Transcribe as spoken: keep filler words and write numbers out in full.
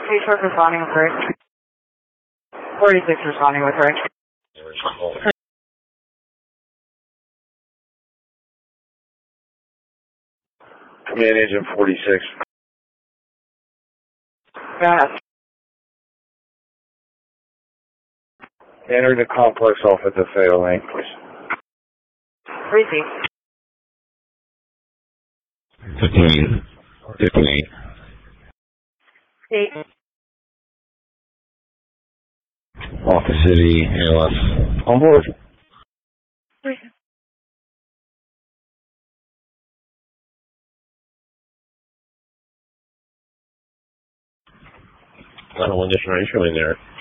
Hey, truck responding with Rick. forty-six responding with Rick. Command Agent forty-six. Yes. Enter the complex off at the fatal lane, please. Receive. fifteen. fifteen. Eight. Off the city, A L S. On board. Receive. I don't want this ratio in there.